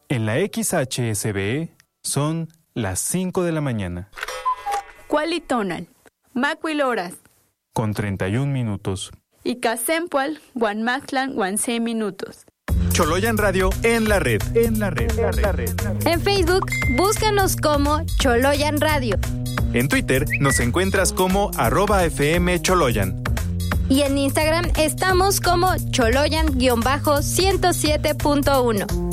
En la XHSBE son las 5 de la mañana. Cualitonal, Macuiloras. Con 31 minutos. Y Casempual, Guanmactlan, 6 minutos. Choloyan Radio en la red. En Facebook, búscanos como Choloyan Radio. En Twitter nos encuentras como @FM Choloyan. Y en Instagram estamos como Choloyan-107.1.